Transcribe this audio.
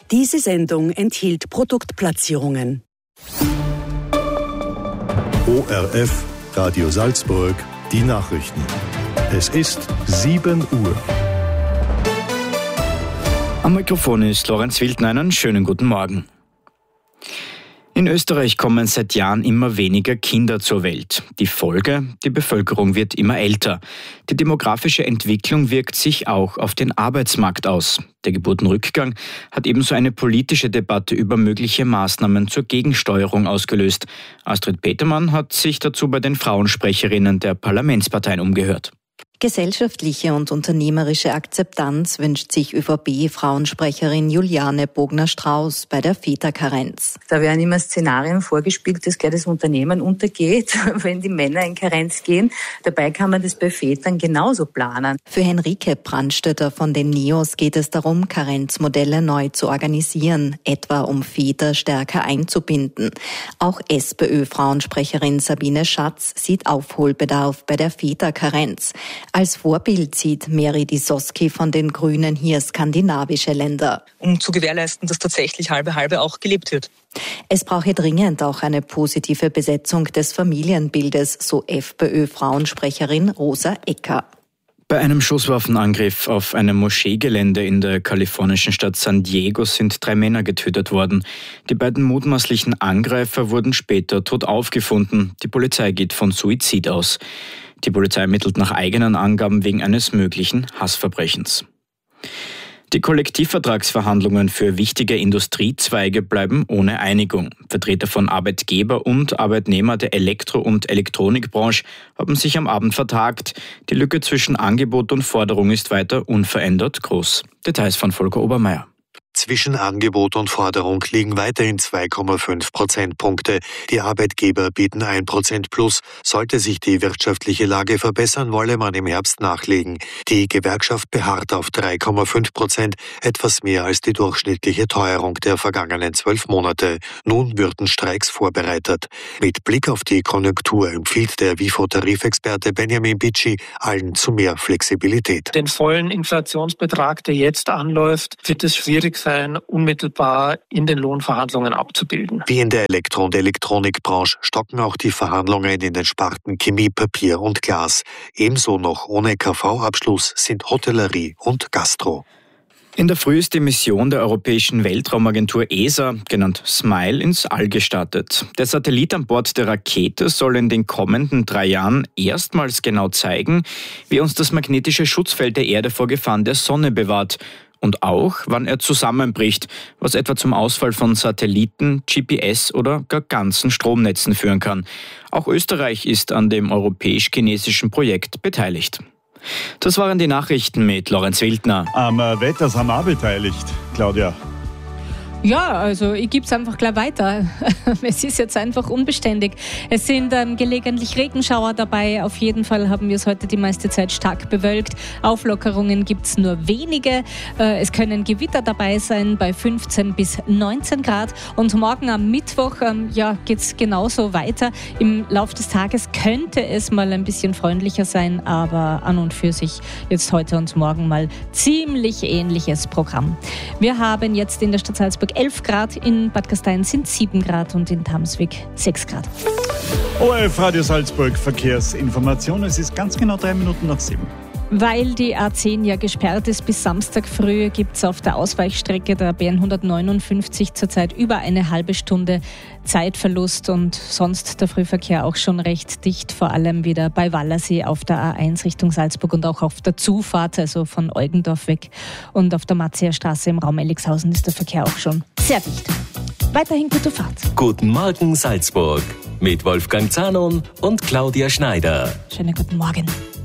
Diese Sendung enthielt Produktplatzierungen. ORF, Radio Salzburg, die Nachrichten. Es ist 7 Uhr. Am Mikrofon ist Lorenz Wildner. Einen schönen guten Morgen. In Österreich kommen seit Jahren immer weniger Kinder zur Welt. Die Folge: die Bevölkerung wird immer älter. Die demografische Entwicklung wirkt sich auch auf den Arbeitsmarkt aus. Der Geburtenrückgang hat ebenso eine politische Debatte über mögliche Maßnahmen zur Gegensteuerung ausgelöst. Astrid Petermann hat sich dazu bei den Frauensprecherinnen der Parlamentsparteien umgehört. Gesellschaftliche und unternehmerische Akzeptanz wünscht sich ÖVP-Frauensprecherin Juliane Bogner-Strauß bei der Väterkarenz. Da werden immer Szenarien vorgespielt, dass gleich das Unternehmen untergeht, wenn die Männer in Karenz gehen. Dabei kann man das bei Vätern genauso planen. Für Henrike Brandstätter von den NEOS geht es darum, Karenzmodelle neu zu organisieren, etwa um Väter stärker einzubinden. Auch SPÖ-Frauensprecherin Sabine Schatz sieht Aufholbedarf bei der Väterkarenz. Als Vorbild sieht Meri Disoski von den Grünen hier skandinavische Länder. Um zu gewährleisten, dass tatsächlich halbe auch gelebt wird. Es brauche dringend auch eine positive Besetzung des Familienbildes, so FPÖ-Frauensprecherin Rosa Ecker. Bei einem Schusswaffenangriff auf einem Moscheegelände in der kalifornischen Stadt San Diego sind 3 Männer getötet worden. Die beiden mutmaßlichen Angreifer wurden später tot aufgefunden. Die Polizei geht von Suizid aus. Die Polizei ermittelt nach eigenen Angaben wegen eines möglichen Hassverbrechens. Die Kollektivvertragsverhandlungen für wichtige Industriezweige bleiben ohne Einigung. Vertreter von Arbeitgeber und Arbeitnehmer der Elektro- und Elektronikbranche haben sich am Abend vertagt. Die Lücke zwischen Angebot und Forderung ist weiter unverändert groß. Details von Volker Obermeier. Zwischen Angebot und Forderung liegen weiterhin 2,5 Prozentpunkte. Die Arbeitgeber bieten 1% plus. Sollte sich die wirtschaftliche Lage verbessern, wolle man im Herbst nachlegen. Die Gewerkschaft beharrt auf 3,5%, etwas mehr als die durchschnittliche Teuerung der vergangenen 12 Monate. Nun würden Streiks vorbereitet. Mit Blick auf die Konjunktur empfiehlt der WIFO-Tarifexperte Benjamin Bitschi allen zu mehr Flexibilität. Den vollen Inflationsbetrag, der jetzt anläuft, wird es schwierig sein, unmittelbar in den Lohnverhandlungen abzubilden. Wie in der Elektro- und Elektronikbranche stocken auch die Verhandlungen in den Sparten Chemie, Papier und Glas. Ebenso noch ohne KV-Abschluss sind Hotellerie und Gastro. In der Früh ist die Mission der Europäischen Weltraumagentur ESA, genannt SMILE, ins All gestartet. Der Satellit an Bord der Rakete soll in den kommenden 3 Jahren erstmals genau zeigen, wie uns das magnetische Schutzfeld der Erde vor Gefahren der Sonne bewahrt. Und auch, wann er zusammenbricht, was etwa zum Ausfall von Satelliten, GPS oder gar ganzen Stromnetzen führen kann. Auch Österreich ist an dem europäisch-chinesischen Projekt beteiligt. Das waren die Nachrichten mit Lorenz Wildner. Am Wetter sind wir auch beteiligt, Claudia. Ja, also ich gebe es einfach gleich weiter. Es ist jetzt einfach unbeständig. Es sind gelegentlich Regenschauer dabei. Auf jeden Fall haben wir es heute die meiste Zeit stark bewölkt. Auflockerungen gibt es nur wenige. Es können Gewitter dabei sein bei 15 bis 19 Grad. Und morgen am Mittwoch geht es genauso weiter. Im Laufe des Tages könnte es mal ein bisschen freundlicher sein, aber an und für sich jetzt heute und morgen mal ziemlich ähnliches Programm. Wir haben jetzt in der Stadt Salzburg 11 Grad, in Bad Gastein sind 7 Grad und in Tamswig 6 Grad. ORF Radio Salzburg Verkehrsinformation. Es ist ganz genau 3 Minuten nach 7. Weil die A10 ja gesperrt ist bis Samstag früh, gibt es auf der Ausweichstrecke der BN 159 zurzeit über eine halbe Stunde Zeitverlust und sonst der Frühverkehr auch schon recht dicht, vor allem wieder bei Wallersee auf der A1 Richtung Salzburg und auch auf der Zufahrt, also von Eugendorf weg, und auf der Matzier Straße im Raum Elixhausen ist der Verkehr auch schon sehr dicht. Weiterhin gute Fahrt. Guten Morgen Salzburg mit Wolfgang Zahnon und Claudia Schneider. Schönen guten Morgen.